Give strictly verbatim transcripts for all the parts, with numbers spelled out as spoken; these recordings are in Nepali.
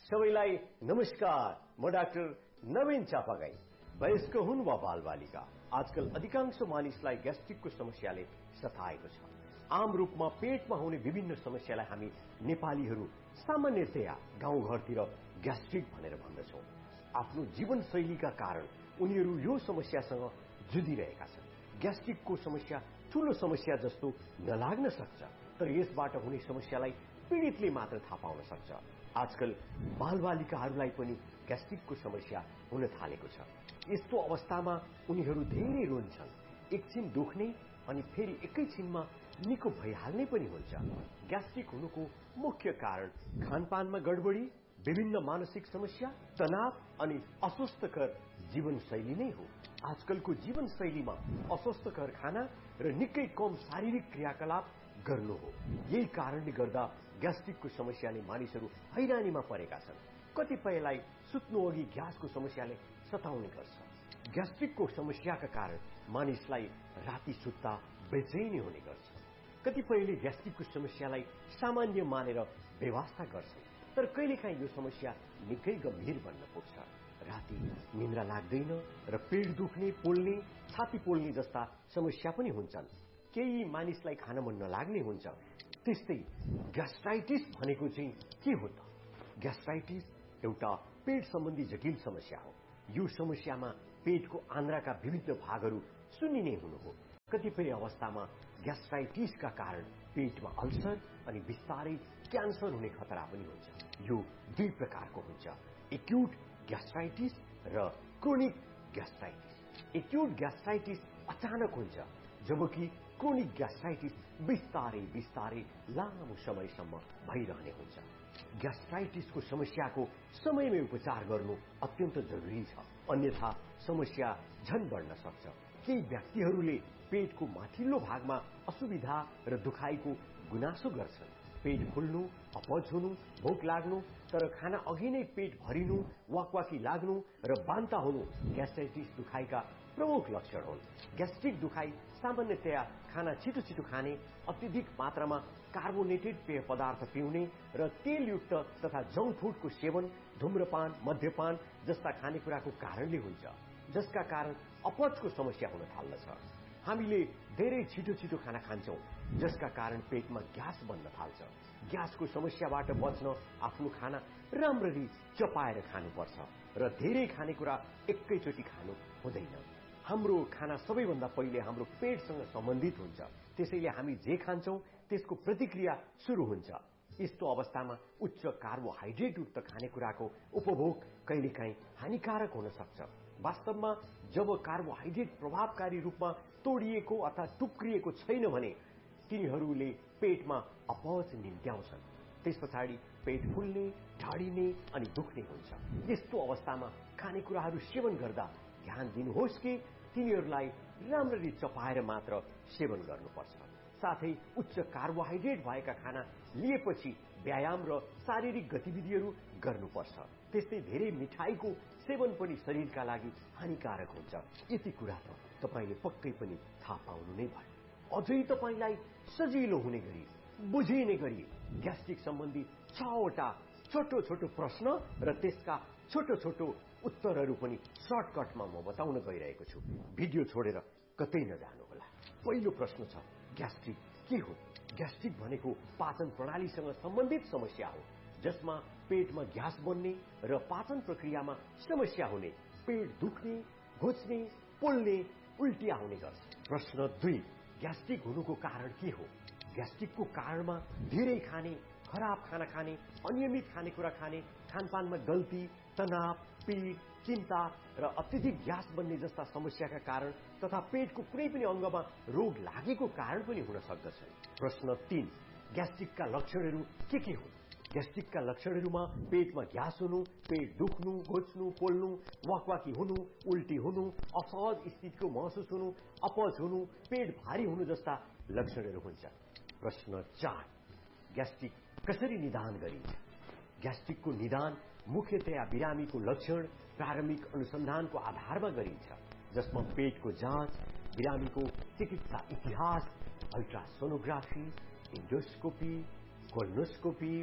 सबैलाई नमस्कार। म डाक्टर नवीन चापागाई। वयस्क हुन् वा बालबालिका, आजकल अधिकांश मानिसलाई ग्यास्ट्रिकको समस्याले सताएको छ। आम रूपमा पेटमा हुने विभिन्न समस्यालाई हामी नेपालीहरू सामान्यतया गाउँघरतिर ग्यास्ट्रिक भनेर भन्दछौँ। आफ्नो जीवनशैलीका कारण उनीहरू यो समस्यासँग जुधिरहेका छन्। ग्यास्ट्रिकको समस्या ठूलो समस्या जस्तो नलाग्न सक्छ, तर यसबाट हुने समस्यालाई पीडितले मात्र थाहा पाउन सक्छ। आजकल बालबालिकाहरूलाई पनि ग्यास्ट्रिकको समस्या हुन थालेको छ। यस्तो अवस्थामा उनीहरू धेरै रोन्छन्, एकछिन दुख्ने अनि फेरि एकैछिनमा निको भइहाल्ने पनि हुन्छ। ग्यास्ट्रिक हुनुको मुख्य कारण खानपानमा गडबडी, विभिन्न मानसिक समस्या, तनाव अनि अस्वस्थकर जीवनशैली नै हो। आजकलको जीवनशैलीमा अस्वस्थकर खाना र निकै कम शारीरिक क्रियाकलाप गर्नु हो। यही कारणले गर्दा ग्यास्ट्रिकको समस्याले मानिसहरू हैरानीमा परेका छन्। कतिपयलाई सुत्नु अघि ग्यासको समस्याले सताउने गर्छ। ग्यास्ट्रिकको समस्याका कारण मानिसलाई राति सुत्दा बेचैनी हुने गर्छ। कतिपयले ग्यास्ट्रिकको समस्यालाई सामान्य मानेर व्यवस्था गर्छन्, तर कहिलेकाहीँ यो समस्या निकै गम्भीर बन्न पुग्छ। राति निद्रा लाग्दैन र पेट दुख्ने, पोल्ने, छाती पोल्ने जस्ता समस्या पनि हुन्छन्। केही मानिसलाई खान मन नलाग्ने हुन्छ। त्यस्तै ग्यास्ट्राइटिस भनेको चाहिँ के हो त? ग्यास्ट्राइटिस एउटा पेट सम्बन्धी जटिल समस्या हो। यो समस्यामा पेटको आन्द्राका विभिन्न भागहरू सुन्निने हुनु हो। कतिपय अवस्थामा ग्यास्ट्राइटिसका कारण पेटमा अल्सर अनि बिस्तारै क्यान्सर हुने खतरा पनि हुन्छ। यो दुई प्रकारको हुन्छ, एक्युट ग्यास्ट्राइटिस र क्रोनिक ग्यास्ट्राइटिस। एक्युट ग्यास्ट्राइटिस अचानक हुन्छ, जबकि क्रोनिक ग्यास्ट्राइटिस बिस्तारै बिस्तारै लामो समयसम्म भइरहने हुन्छ। ग्यास्ट्राइटिसको समस्याको समयमै उपचार गर्नु अत्यन्त जरुरी छ, अन्यथा समस्या झन बढ्न सक्छ। केही व्यक्तिहरूले पेटको माथिल्लो भागमा असुविधा र दुखाइको गुनासो गर्छन्। पेट फुल्नु, अपच हुनु, भोक लाग्नु, तर खाना अघि नै पेट भरिनु, वाकवाकी लाग्नु र बान्ता हुनु ग्यास्ट्राइटिस दुखाइका प्रमुख लक्षण हुन्। ग्यास्ट्रिक दुखाइ सामान्यतया खाना छिटो छिटो खाने, अत्यधिक मात्रामा कार्बोनेटेड पेय पदार्थ पिउने र तेलयुक्त तथा जङ्क फुडको सेवन, धूम्रपान, मद्यपान जस्ता खानेकुराको कारणले हुन्छ, जसका कारण अपचको समस्या हुन थाल्दछ। हामीले धेरै छिटो छिटो खाना खान्छौँ, जसका कारण पेटमा ग्यास बन्न थाल्छ। ग्यासको समस्याबाट बच्न आफ्नो खाना राम्ररी चपाएर खानुपर्छ र धेरै खानेकुरा एकैचोटि खानु हुँदैन। हाम्रो खाना सबैभन्दा पहिले हाम्रो पेटसँग सम्बन्धित हुन्छ, त्यसैले हामी जे खान्छौँ त्यसको प्रतिक्रिया सुरु हुन्छ। यस्तो अवस्थामा उच्च कार्बोहाइड्रेटयुक्त खानेकुराको उपभोग कहिलेकाहीँ हानिकारक हुन सक्छ। वास्तवमा जब कार्बोहाइड्रेट प्रभावकारी रूपमा तोडिएको अथवा टुक्रिएको छैन भने तिनीहरूले पेटमा अपच निम्त्याउँछन्। त्यस पछाडि पेट फुल्ने, ढाडिने अनि दुख्ने हुन्छ। यस्तो अवस्थामा खानेकुराहरू सेवन गर्दा ध्यान दिनुहोस् कि तिनीहरूलाई राम्ररी चपाएर मात्र सेवन गर्नुपर्छ। साथै उच्च कार्बोहाइड्रेट भएका खाना लिएपछि व्यायाम र शारीरिक गतिविधिहरू गर्नुपर्छ। त्यस्तै धेरै मिठाईको सेवन पनि शरीरका लागि हानिकारक हुन्छ। यति कुरा त तपाईले पक्कै पनि थाहा पाउनु नै भयो। अझै तपाईलाई सजिलो हुने गरी, बुझिने गरी ग्यास्ट्रिक सम्बन्धी छवटा छोटो छोटो प्रश्न र त्यसका छोटो छोटो उत्तरहरू पनि सर्टकटमा म बताउन गइरहेको छु। भिडियो छोडेर कतै नजानुहोला। पहिलो प्रश्न छ, ग्यास्ट्रिक के हो? ग्यास्ट्रिक भनेको पाचन प्रणालीसँग सम्बन्धित समस्या हो, जसमा पेटमा ग्यास बन्ने र पाचन प्रक्रियामा समस्या हुने, पेट दुख्ने, घुच्ने, पोल्ने, उल्टी आउने गर्छ। प्रश्न दुई, ग्यास्ट्रिक हुनुको कारण के हो? ग्यास्ट्रिकको कारणमा धेरै खाने, खराब खाना खाने, अनियमित खानेकुरा खाने, खानपानमा गल्ती, तनाव, पीड, चिन्ता र अत्यधिक ग्यास बन्ने जस्ता समस्याका कारण तथा पेटको कुनै पनि अङ्गमा रोग लागेको कारण पनि हुन सक्दछ। प्रश्न तीन, ग्यास्ट्रिकका लक्षणहरू के के हुन्? ग्यास्ट्रिकका लक्षणहरूमा पेटमा ग्यास हुनु, पेट दुख्नु, घुच्नु, पोल्नु, वाकवाकी हुनु, उल्टी हुनु, असहज स्थितिको महसुस हुनु, अपच हुनु, पेट भारी हुनु जस्ता लक्षणहरू हुन्छ। प्रश्न चार, ग्यास्ट्रिक कसरी निदान गरिन्छ? ग्यास्ट्रिकको निदान मुख्यतया बिरामीको लक्षण, प्रारम्भिक अनुसन्धानको आधारमा गरिन्छ, जसमा पेटको जाँच, बिरामीको चिकित्सा इतिहास, अल्ट्रासोनोग्राफी, इन्डोस्कोपी, कोलोनोस्कोपी,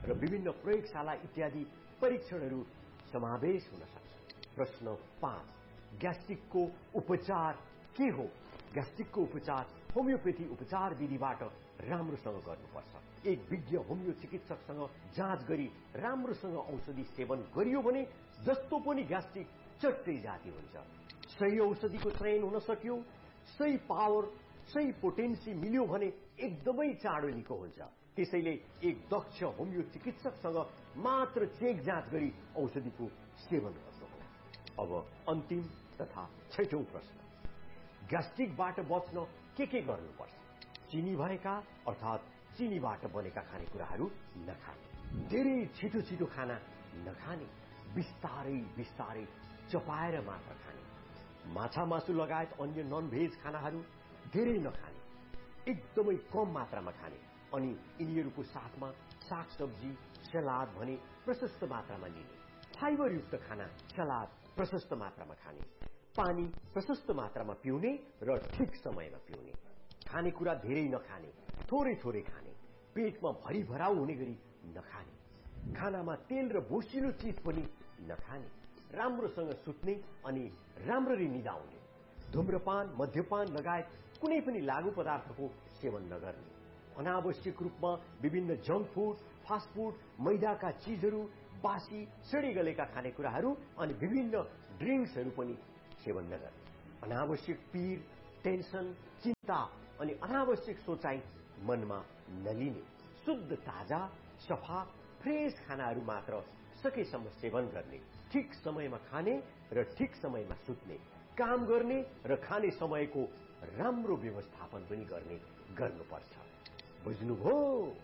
र विभिन्न प्रयोगशाला इत्यादि परीक्षणहरू समावेश हुन सक्छ। प्रश्न पाँच, ग्यास्ट्रिकको उपचार के हो? ग्यास्ट्रिकको उपचार होमियोपेथी उपचार विधिबाट राम्रोसँग गर्नुपर्छ। एक विज्ञ होमियो चिकित्सकसँग जाँच गरी राम्रोसँग औषधि सेवन गरियो भने जस्तो पनि ग्यास्ट्रिक चट्टै जाती हुन्छ। सही औषधिको चयन हुन सक्यो, सही पावर, सही पोटेन्सी मिल्यो भने एकदमै चाँडो निको हुन्छ। त्यसैले एक दक्ष होमियो चिकित्सकसँग मात्र चेक जाँच गरी औषधिको सेवन गर्नुहोला। अब अन्तिम तथा छैटौं प्रश्न, ग्यास्ट्रिकबाट बच्न के के गर्नुपर्छ? चिनी भएका अर्थात चिनीबाट बनेका खानेकुराहरू नखाने, धेरै छिटो छिटो खाना नखाने, बिस्तारै बिस्तारै चपाएर मात्र खाने, माछा मासु लगायत अन्य नन भेज खानाहरू धेरै नखाने, एकदमै कम मात्रामा खाने अनि यिनीहरूको साथमा सागसब्जी, सलाद भने प्रशस्त मात्रामा लिने, फाइबरयुक्त खाना, सलाद प्रशस्त मात्रामा खाने, पानी प्रशस्त मात्रामा पिउने र ठिक समयमा पिउने, खानेकुरा धेरै नखाने, थोरै थोरै खाने, पेटमा भरिभराउ हुने गरी नखाने, खानामा तेल र बोसिलो चीज पनि नखाने, राम्रोसँग सुत्ने अनि राम्ररी निदाउने, धूम्रपान, मद्यपान लगायत कुनै पनि लागू पदार्थको सेवन नगर्ने, अनावश्यक रूपमा विभिन्न जंक फूड, फास्ट फूड, मैदाका चीजहरू, बासी सडी गलेका खानेकुराहरू अनि विभिन्न ड्रिंक्सहरू पनि सेवन नगर्ने, अनावश्यक पीर, टेन्सन, चिन्ता अनि अनावश्यक सोचाइ मनमा नलिने, शुद्ध, ताजा, सफा, फ्रेश खानाहरू मात्र सकेसम्म सेवन गर्ने, ठिक समयमा खाने र ठिक समयमा सुत्ने, काम गर्ने र खाने समयको राम्रो व्यवस्थापन पनि गर्ने गर्नुपर्छ। बुझ्नुभयो?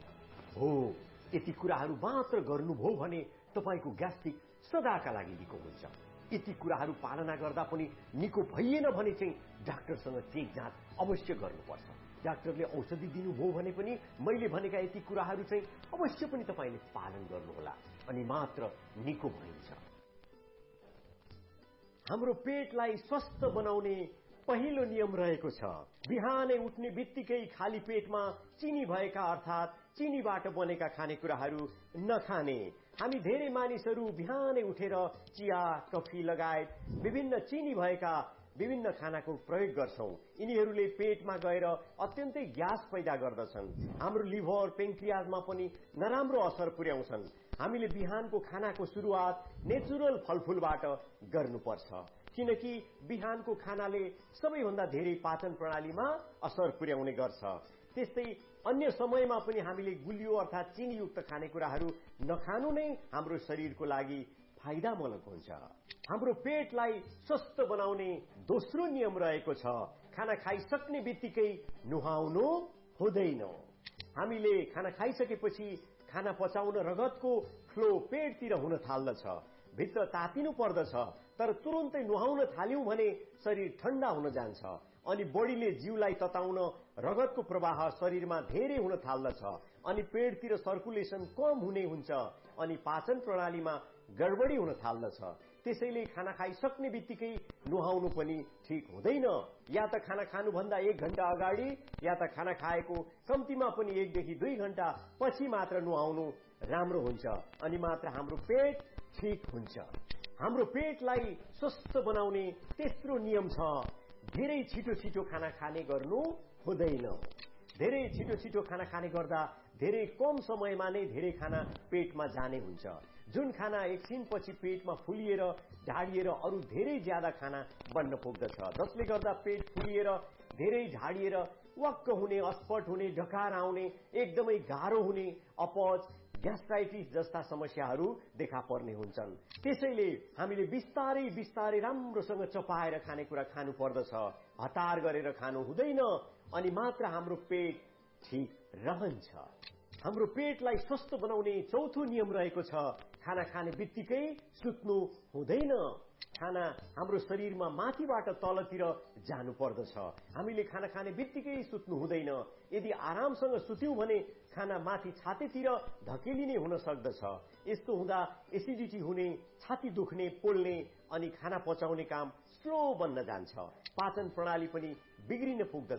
हो, यति कुराहरू मात्र गर्नुभयो भने तपाईको ग्यास्ट्रिक सदाका लागि निको हुन्छ। यति कुराहरू पालना गर्दा पनि निको भइएन भने चाहिँ डाक्टरसँग चेक जाँच अवश्य गर्नुपर्छ। डाक्टरले औषधि दिनुभयो भने पनि मैले भनेका यति कुराहरू चाहिँ अवश्य पनि तपाईले पालन गर्नुहोला अनि मात्र निको भइन्छ। हाम्रो पेटलाई स्वस्थ बनाउने पहिलो नियम रहेको छ, बिहानै उठ्ने बित्तिकै खाली पेटमा चिनी भएका अर्थात चिनीबाट बनेका खानेकुराहरू नखाने। हामी धेरै मानिसहरू बिहानै उठेर चिया, कफी लगायत विभिन्न चिनी भएका विभिन्न खानाको प्रयोग गर्छौं। यिनीहरूले पेटमा गएर अत्यन्तै ग्यास पैदा गर्दछन्, हाम्रो लिभर, पेन्क्रियाजमा पनि नराम्रो असर पुर्याउँछन्। हामीले बिहानको खानाको सुरुवात नेचुरल फलफूलबाट गर्नुपर्छ, किनकि बिहानको खानाले सबैभन्दा धेरै पाचन प्रणालीमा असर पुर्याउने गर्छ। त्यस्तै अन्य समयमा पनि हामीले गुलियो अर्थात चिनीयुक्त खानेकुराहरू नखानु नै हाम्रो शरीरको लागि फाइदामूलक हुन्छ। हाम्रो पेटलाई स्वस्थ बनाउने दोस्रो नियम रहेको छ, खाना खाइसक्ने बित्तिकै नुहाउनु हुँदैन। हामीले खाना खाइसकेपछि खाना पचाउन रगतको फ्लो पेटतिर हुन थाल्दछ, भित्र तातिनु पर्दछ, तर तुरुन्तै नुहाउन थाल्यौं भने शरीर ठण्डा हुन जान्छ अनि बडीले जीवलाई तताउन रगतको प्रवाह शरीरमा धेरै हुन थाल्दछ अनि पेटतिर सर्कुलेसन कम हुने हुन्छ अनि पाचन प्रणालीमा गडबडी हुन थाल्दछ। त्यसैले खाना खाइसक्ने बित्तिकै नुहाउनु पनि ठीक हुँदैन। या त खाना खानुभन्दा एक घण्टा अगाडि या त खाना खाएको कम्तीमा पनि एकदेखि दुई घण्टा पछि मात्र नुहाउनु राम्रो हुन्छ अनि मात्र हाम्रो पेट ठीक हुन्छ। हाम्रो पेटलाई स्वस्थ बनाउने तेस्रो नियम छ, धेरै छिटो छिटो खाना खाने गर्नु हुँदैन। धेरै छिटो छिटो खाना खाने गर्दा धेरै कम समयमा नै धेरै खाना पेटमा जाने हुन्छ, जुन खाना एकछिनपछि पेटमा फुलिएर ढाडिएर अरू धेरै ज्यादा खाना बन्न पुग्दछ, जसले गर्दा पेट फुलिएर धेरै ढाडिएर वाक्क हुने, अस्पट हुने, डकार आउने, एकदमै गाह्रो हुने, अपच, ग्यास्ट्राइटिस जस्ता समस्याहरू देखा पर्ने हुन्छन्। त्यसैले हामीले बिस्तारै बिस्तारै राम्रोसँग चपाएर खानेकुरा खानु पर्दछ, हतार गरेर खानु हुँदैन अनि मात्र हाम्रो पेट ठीक रहन्छ। हाम्रो पेटलाई स्वस्थ बनाउने चौथो नियम रहेको छ, खाना खाने बित्तिकै सुत्नु हुँदैन। खाना हाम्रो शरीरमा माथिबाट तलतिर जानु पर्दछ, हामीले खाना खाने बित्तिकै सुत्नु हुँदैन। यदि आरामसँग सुत्यौं भने खाना माथि छातीतिर धकेलिने हुन सक्दछ। यस्तो हुँदा एसिडिटी हुने, छाती दुख्ने, पोल्ने अनि खाना पचाउने काम स्लो बन्न जान्छ, पाचन प्रणाली पनि बिग्रिन पुग्दछ।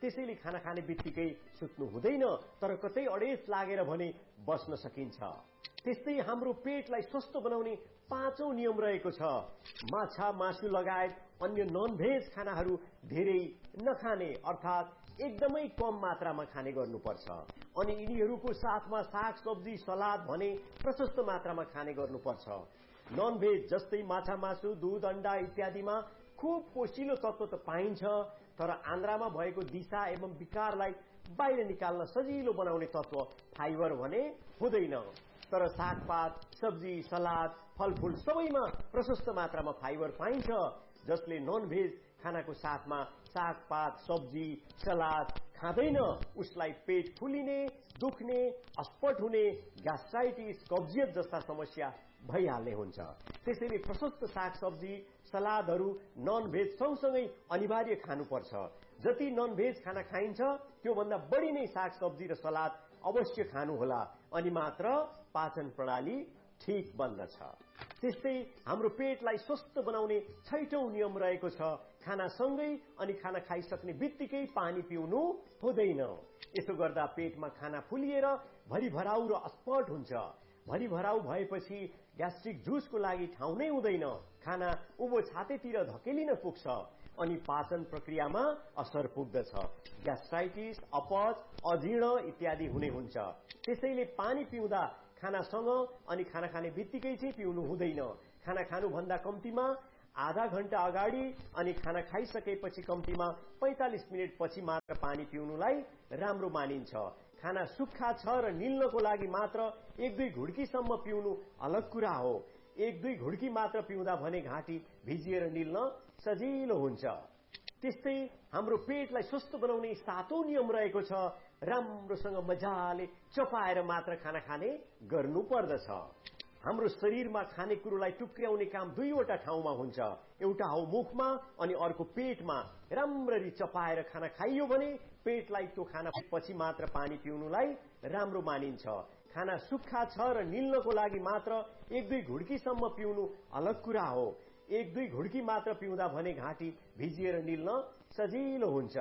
त्यसैले खाना खाने बित्तिकै सुत्नु हुँदैन, तर कतै अडेस लागेर भने बस्न सकिन्छ। त्यस्तै हाम्रो पेटलाई स्वस्थ बनाउने पाँचौं नियम रहेको छ। माछा मासु लगायत अन्य नन भेज खानाहरू धेरै नखाने, अर्थात् एकदमै कम मात्रामा खाने गर्नुपर्छ। अनि यिनीहरूको साथमा साग सब्जी सलाद भने प्रशस्त मात्रामा खाने गर्नुपर्छ। नन भेज जस्तै माछा मासु दूध अण्डा इत्यादिमा खूब पोषिलो तत्व त पाइन्छ, तर आन्द्रामा भएको दिशा एवं विकारलाई बाहिर निकाल्न सजिलो बनाउने तत्व फाइबर भने हुँदैन। तर सागपात सब्जी सलाद फलफूल सबैमा प्रशस्त मात्रामा फाइबर पाइन्छ, जसले नन भेज खानाको साथमा सागपात सब्जी सलाद खाँदैन उसलाई पेट फुलिने, दुख्ने, अस्पट हुने, ग्यास्ट्राइटिस कब्जियत जस्ता समस्या भइहाल्ने हुन्छ। त्यसैले प्रशस्त साग सब्जी सलादहरू नन भेज सँगसँगै अनिवार्य खानुपर्छ। जति नन भेज खाना खाइन्छ त्योभन्दा बढी नै साग सब्जी र सलाद अवश्य खानुहोला, अनि मात्र पाचन प्रणाली ठीक बन्दछ। त्यस्तै हाम्रो पेटलाई स्वस्थ बनाउने छैटौं नियम रहेको छ, खानासँगै अनि खाना खाइसक्ने बित्तिकै पानी पिउनु हुँदैन। यसो गर्दा पेटमा खाना फुलिएर भरिभराउ र अस्पट हुन्छ। भरिभराउ भएपछि ग्यास्ट्रिक जुसको लागि ठाउँ नै हुँदैन, खाना उभो छातीतिर धकेलिन पुग्छ अनि पाचन प्रक्रियामा असर पुग्दछ। ग्यास्ट्राइटिस अपच अजीर्ण इत्यादि हुने हुन्छ। त्यसैले पानी पिउँदा खानासँग अनि खाना खाने बित्तिकै चाहिँ पिउनु हुँदैन। खाना खानुभन्दा कम्तीमा आधा घण्टा अगाडि अनि खाना खाइसकेपछि कम्तीमा पैंतालिस मिनट पछि मात्र पानी पिउनुलाई राम्रो मानिन्छ। खाना सुक्खा छ र निल्नको लागि मात्र एक दुई घुड्कीसम्म पिउनु अलग कुरा हो। एक दुई घुड्की मात्र पिउँदा भने घाँटी भिजिएर निल्न सजिलो हुन्छ। त्यस्तै हाम्रो पेटलाई स्वस्थ बनाउने सातौं नियम रहेको छ, राम्रोसँग मजाले चपाएर मात्र खाना खाने गर्नु पर्दछ। हाम्रो शरीरमा खानेकुरोलाई टुक्र्याउने काम दुईवटा ठाउँमा हुन्छ, एउटा हो मुखमा अनि अर्को पेटमा। राम्ररी चपाएर खाना खाइयो भने पेटलाई त्यो खाना पछि मात्र पानी पिउनुलाई राम्रो मानिन्छ। खाना सुक्खा छ र निल्नको लागि मात्र एक दुई घुड्कीसम्म पिउनु अलग कुरा हो। एक दुई घुड्की मात्र पिउँदा भने घाँटी भिजिएर निल्न सजिलो हुन्छ।